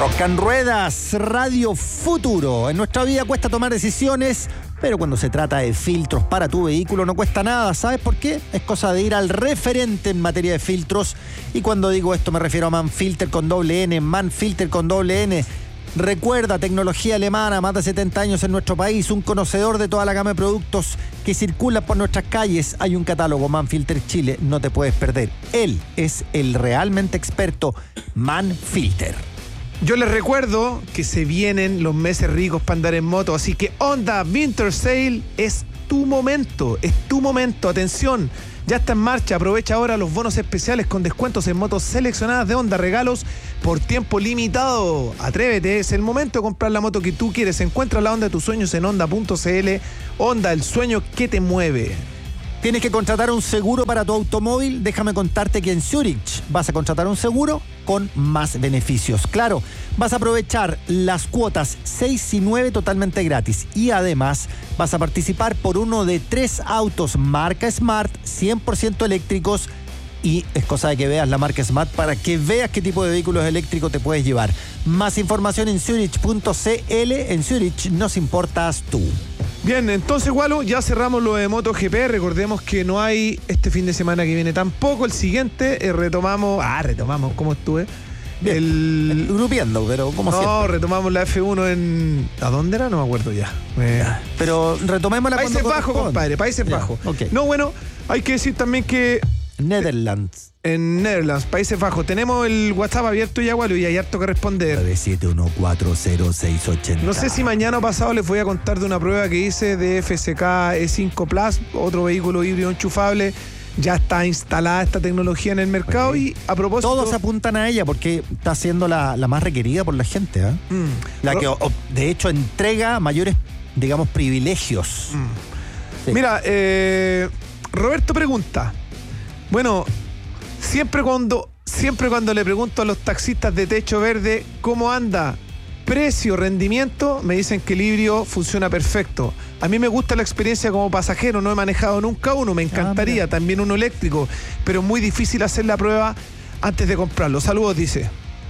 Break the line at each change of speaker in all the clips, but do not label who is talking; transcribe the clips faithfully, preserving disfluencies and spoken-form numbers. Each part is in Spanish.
Rock and Ruedas, Radio Futuro. En nuestra vida cuesta tomar decisiones, pero cuando se trata de filtros para tu vehículo no cuesta nada. ¿Sabes por qué? Es cosa de ir al referente en materia de filtros. Y cuando digo esto me refiero a Manfilter con doble N, Manfilter con doble N. Recuerda, tecnología alemana, más de setenta años en nuestro país, un conocedor de toda la gama de productos que circulan por nuestras calles. Hay un catálogo Manfilter Chile, no te puedes perder. Él es el realmente experto Manfilter.
Yo les recuerdo que se vienen los meses ricos para andar en moto, así que Honda Winter Sale es tu momento, es tu momento. Atención, ya está en marcha. Aprovecha ahora los bonos especiales con descuentos en motos seleccionadas de Honda, regalos por tiempo limitado. Atrévete, es el momento de comprar la moto que tú quieres. Encuentra la Honda de tus sueños en honda punto cl. Honda, el sueño que te mueve.
¿Tienes que contratar un seguro para tu automóvil? Déjame contarte que en Zurich vas a contratar un seguro con más beneficios. Claro, vas a aprovechar las cuotas seis y nueve totalmente gratis y además vas a participar por uno de tres autos marca Smart, cien por ciento eléctricos, y es cosa de que veas la marca Smart para que veas qué tipo de vehículos eléctricos te puedes llevar. Más información en zurich punto cl. En Zurich nos importas tú.
Bien, entonces, Gualo, ya cerramos lo de MotoGP. Recordemos que no hay este fin de semana que viene tampoco. El siguiente eh, retomamos... Ah, retomamos, ¿cómo estuve?
Bien,
el...
grupeando, pero como
no,
siempre.
No, retomamos la F uno en... ¿A dónde era? No me acuerdo ya. Eh...
Pero retomemos la
Países Bajos, compadre, Países
ya,
Bajos.
Okay.
No, bueno, hay que decir también que...
Netherlands.
En Netherlands, Países Bajos. Tenemos el WhatsApp abierto ya, Gualo, y hay harto que responder.
nueve siete uno cuatro cero seis ocho cero.
No sé si mañana o pasado les voy a contar de una prueba que hice de F C K E cinco Plus, otro vehículo híbrido enchufable. Ya está instalada esta tecnología en el mercado. Okay. Y a propósito...
Todos apuntan a ella porque está siendo la, la más requerida por la gente, ¿eh? Mm. La que, o, de hecho, entrega mayores, digamos, privilegios.
Mm. Sí. Mira, eh, Roberto pregunta... Bueno, siempre cuando, siempre cuando le pregunto a los taxistas de techo verde cómo anda precio, rendimiento, me dicen que el híbrido funciona perfecto. A mí me gusta la experiencia como pasajero, no he manejado nunca uno, me encantaría, ah, también uno eléctrico, pero es muy difícil hacer la prueba antes de comprarlo. Saludos, dice.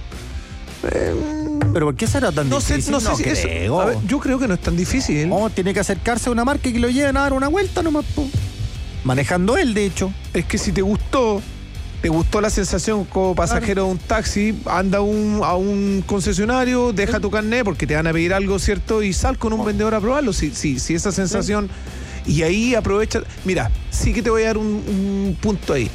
Eh, ¿Pero por qué será tan
no
difícil?
Sé, no sé
no
si
creo.
Eso, a ver, yo creo que no es tan difícil.
No, tiene que acercarse a una marca y que lo lleven a dar una vuelta nomás, po. Manejando él, de hecho.
Es que si te gustó, te gustó la sensación como pasajero, claro, de un taxi, anda un, a un concesionario, deja tu carnet porque te van a pedir algo, ¿cierto? Y sal con un oh. vendedor a probarlo. Si, si, si esa sensación... Sí. Y ahí aprovecha... Mira, sí que te voy a dar un, un punto ahí.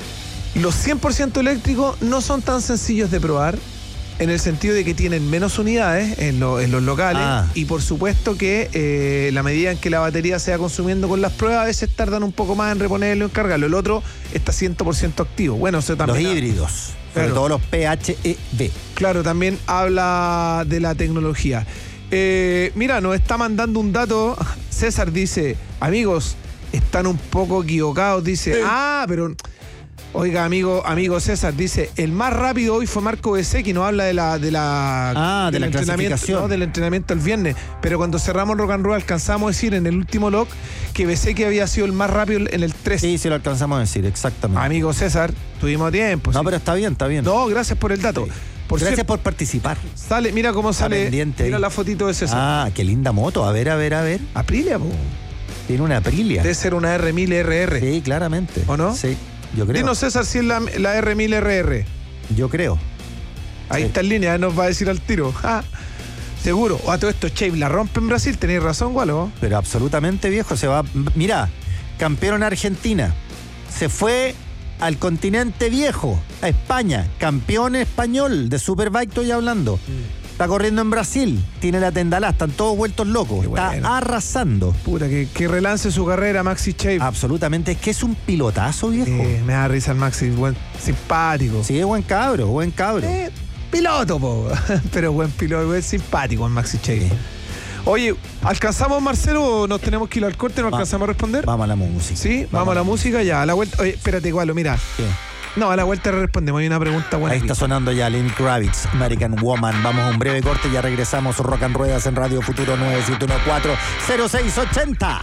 Los cien por ciento eléctricos no son tan sencillos de probar, en el sentido de que tienen menos unidades en, lo, en los locales, ah. y por supuesto que eh, la medida en que la batería se va consumiendo con las pruebas, a veces tardan un poco más en reponerlo, en cargarlo. El otro está cien por ciento activo. Bueno, eso también...
Los híbridos, claro, sobre todo los P H E V.
Claro, también habla de la tecnología. Eh, mira, nos está mandando un dato. César dice, amigos, están un poco equivocados. Dice, eh. ah, pero... Oiga, amigo, amigo César, dice, el más rápido hoy fue Marco Bezzecchi, nos habla de la, de la,
ah, de
del
la
entrenamiento,
clasificación.
No, del entrenamiento el viernes. Pero cuando cerramos Rock and Roll alcanzamos a decir en el último log que Bezzecchi había sido el más rápido en el tres.
Sí, sí lo alcanzamos a decir, exactamente.
Amigo César, tuvimos tiempo.
No,
sí.
pero está bien, está bien.
No, gracias por el dato.
Sí.
Por
gracias
cierto,
por participar.
Sale, mira cómo sale. Mira la fotito de César.
Ah, qué linda moto. A ver, a ver, a ver.
Aprilia, po.
Tiene una Aprilia.
Debe ser una R mil R R.
Sí, claramente.
¿O no?
Sí. Yo creo.
Dinos, César, si es la, la R mil R R.
Yo creo.
Ahí
sí.
está en línea, nos va a decir al tiro. Ah, seguro. O a todo esto, Chave la rompe en Brasil, tenéis razón, Gualo.
Pero absolutamente, viejo, se va... Mira, campeón en Argentina. Se fue al continente viejo, a España. Campeón español de Superbike, estoy hablando. Mm. Está corriendo en Brasil, tiene la Tendalá, están todos vueltos locos. Bueno. Está arrasando.
Puta, que, que relance su carrera, Maxi Chave.
Absolutamente, es que es un pilotazo, viejo.
Eh, me da risa el Maxi, buen, simpático.
Sí, es buen cabro, buen cabro.
Eh, piloto, po. Pero buen piloto, buen simpático el Maxi Chave. Sí. Oye, ¿alcanzamos, Marcelo, o nos tenemos que ir al corte? ¿No Va, alcanzamos a responder?
Vamos a la música.
¿Sí? Vamos, vamos a la música ya, a la vuelta. Oye, espérate, Gualo, mira. ¿Qué? No, a la vuelta respondemos. Hay una pregunta buena.
Ahí está sonando ya Lenny Kravitz, American Woman. Vamos a un breve corte y ya regresamos. Rock and Ruedas en Radio Futuro nueve siete uno cuatro cero seis ocho cero.